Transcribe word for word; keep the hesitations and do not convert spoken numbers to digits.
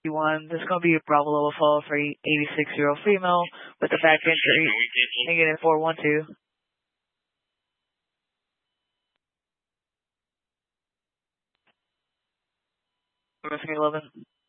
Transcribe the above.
one. This is going to be a Bravo level fall for eighty-six year old female with a back injury. Negative four one two. Missing eleven.